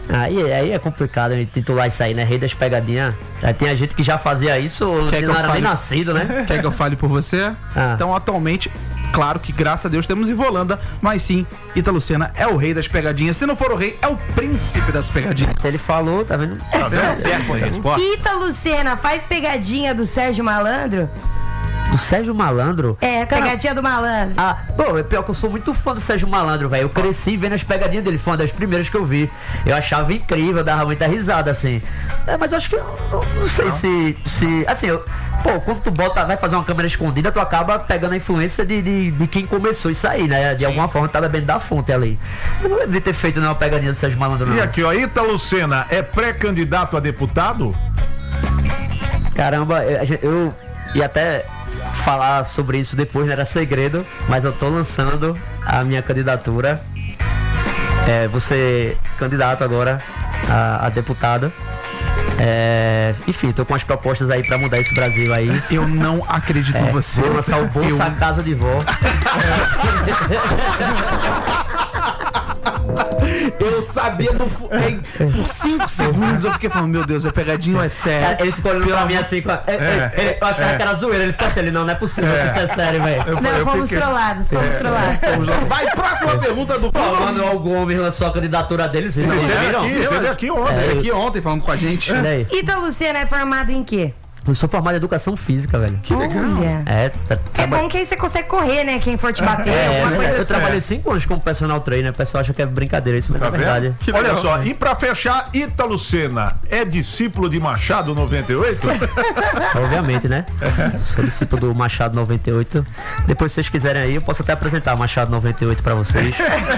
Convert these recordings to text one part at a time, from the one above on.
Aí é complicado titular isso aí, né? Rei das pegadinhas. Tem a gente que já fazia isso, não era nem nascido, né? Quer que eu fale por você? Então, atualmente, claro que graças a Deus temos Ivolanda, mas sim, Ítalo Senna é o rei das pegadinhas. Se não for o rei, é o príncipe das pegadinhas. Se ele falou, tá vendo? Foi a resposta. Ítalo Senna faz pegadinha do Sérgio Malandro? Do Sérgio Malandro? Pegadinha do Malandro. Pô, é pior que eu sou muito fã do Sérgio Malandro, velho. Eu cresci vendo as pegadinhas dele, foi uma das primeiras que eu vi. Eu achava incrível, dava muita risada, assim. Mas eu acho que, não sei se assim, quando tu vai fazer uma câmera escondida, tu acaba pegando a influência de quem começou isso aí, né? De alguma forma, tá bebendo da fonte ali. Eu não lembro de ter feito nenhuma pegadinha do Sérgio Malandro, não. E aqui, ó, Ítalo Senna é pré-candidato a deputado? Caramba, eu ia até falar sobre isso depois, não era segredo, mas eu tô lançando a minha candidatura. Vou ser candidato agora a deputado. Enfim, tô com as propostas aí pra mudar esse Brasil aí. Eu não acredito em você. Vou lançar o Bolsa Casa de Vó. Eu sabia por 5 segundos eu fiquei falando, meu Deus, é pegadinha ou é sério? Ele ficou olhando pra mim assim, eu achava que era zoeira, ele ficou assim, não é possível que isso é sério, velho. Fomos trollados. Vai, próxima pergunta do Paulo. Quando o Gomes lançou a candidatura dele, vocês não viram? Ele aqui ontem falando com a gente. Ítalo Senna é formado em quê? Eu sou formado em educação física, velho. Que legal. É bom que aí você consegue correr, né? Quem for te bater, alguma coisa assim. Eu trabalhei 5 anos como personal trainer. O pessoal acha que é brincadeira isso, mas é verdade. Olha só, e pra fechar, Ítalo Senna é discípulo de Machado 98? Obviamente, né? Sou discípulo do Machado 98. Depois, se vocês quiserem aí, eu posso até apresentar Machado 98 pra vocês.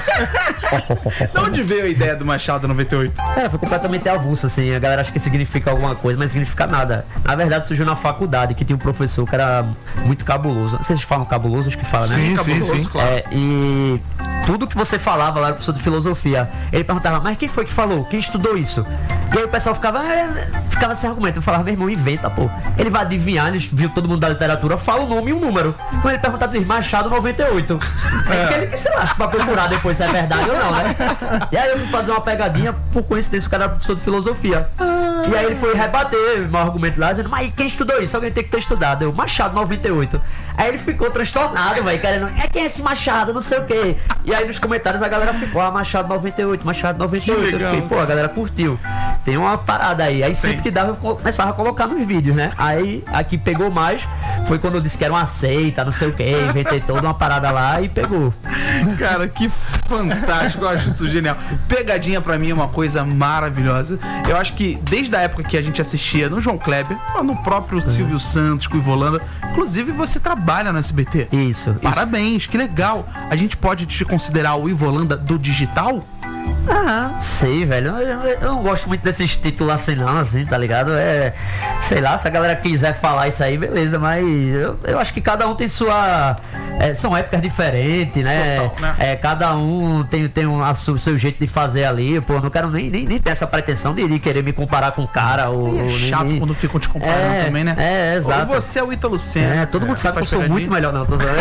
De onde veio a ideia do Machado 98? Foi completamente avulso, assim. A galera acha que significa alguma coisa, mas significa nada. Na verdade, surgiu na faculdade, que tinha um professor que era muito cabuloso. Vocês falam cabuloso, acho que fala, né? Sim, claro. E tudo que você falava lá, professor de filosofia, ele perguntava, mas quem foi que falou? Quem estudou isso? E aí o pessoal ficava sem argumento. Eu falava, meu irmão, inventa, pô. Ele vai adivinhar, ele viu todo mundo da literatura, fala o nome e um número. Quando ele perguntava, Machado 98. Ele que se lasca pra procurar depois se é verdade ou não, né? E aí eu fui fazer uma pegadinha, por coincidência, o cara era professor de filosofia. E aí ele foi rebater meu argumento lá, dizendo, mas quem estudou isso? Alguém tem que ter estudado. Eu, Machado 98. Aí ele ficou transtornado, velho, querendo, quem é esse Machado? Não sei o quê. E aí nos comentários a galera ficou, Machado 98, Machado 98. Eu fiquei, a galera curtiu. Tem uma parada aí. Aí sempre que dava eu começava a colocar nos vídeos, né? Aí aqui pegou mais, foi quando eu disse que era uma seita, não sei o quê. Inventei toda uma parada lá e pegou. Cara, que fantástico, eu acho isso genial. Pegadinha pra mim é uma coisa maravilhosa. Eu acho que desde a época que a gente assistia no João Kleber, no próprio Silvio Santos, com o Ivolanda, inclusive você trabalha no SBT. Isso. Parabéns, que legal. A gente pode te considerar o Ivolanda do digital? Sei, velho. Eu não gosto muito desses títulos assim, não, assim, tá ligado? Sei lá, se a galera quiser falar isso aí, beleza, mas eu acho que cada um tem sua. São épocas diferentes, né? Total, né? Cada um tem o seu jeito de fazer ali. Pô, não quero nem ter essa pretensão de querer me comparar com o cara. Chato quando ficam te comparando também, né? Exato. Ou você é o Ítalo Senna. Todo mundo sabe que eu sou muito melhor, não, tô sabendo.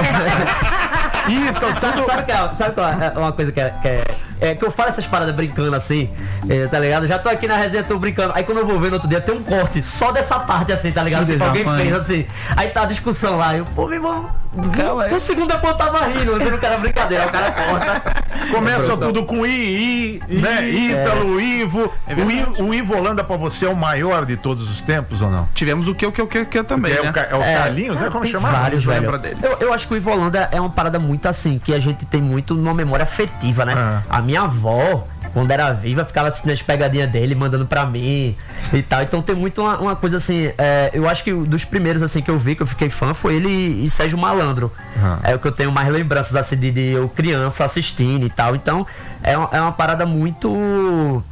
Sabe qual é uma coisa que que eu falo essas paradas brincando assim, tá ligado? Já tô aqui na resenha, tô brincando. Aí quando eu vou ver no outro dia, tem um corte só dessa parte assim, tá ligado? Tipo, alguém fez assim. Aí tá a discussão lá. Eu, meu irmão, no segundo depois eu tava rindo, você não quer brincadeira, o cara corta. Começa tudo com né? Ítalo, Ivo. O Ivolanda pra você é o maior de todos os tempos ou não? Tivemos o que também, né? É o Carlinhos, né? Como tem chamava? Vários, velho. Eu acho que o Ivolanda é uma parada muito assim, que a gente tem muito numa memória afetiva, né? A minha avó, quando era viva, ficava assistindo as pegadinhas dele, mandando pra mim e tal. Então tem muito uma coisa assim, eu acho que dos primeiros assim que eu vi, que eu fiquei fã, foi ele e Sérgio Malandro. É o que eu tenho mais lembranças assim de eu criança assistindo e tal. Então é uma parada muito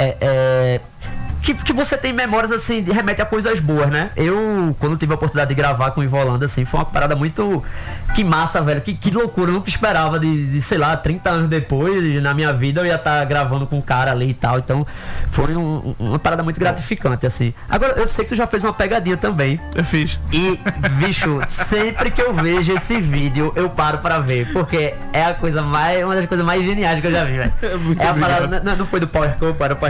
que você tem memórias assim, remete a coisas boas, né? Eu, quando tive a oportunidade de gravar com o Ivolanda, assim, foi uma parada muito. Que massa, velho. Que loucura. Eu nunca esperava de, sei lá, 30 anos depois, na minha vida, eu ia estar gravando com um cara ali e tal. Então, foi uma parada muito gratificante, assim. Agora, eu sei que tu já fez uma pegadinha também. Eu fiz. E, bicho, sempre que eu vejo esse vídeo, eu paro pra ver. Porque é uma das coisas mais geniais que eu já vi, velho. A parada. Não foi do Power Couple, era o